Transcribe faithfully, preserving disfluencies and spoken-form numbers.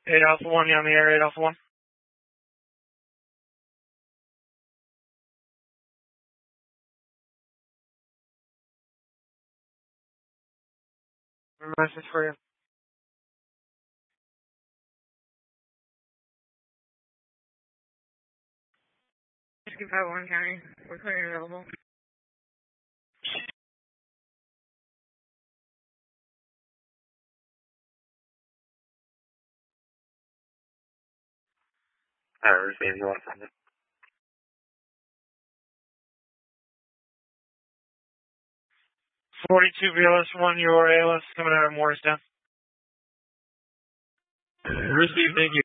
eight Alpha one, you on the air, eight Alpha one. Message for you. sixty-five Warren County. We're clearing available. Alright, receive you want something. forty-two B L S one, your A L S coming out of Morristown. Receive, thank you.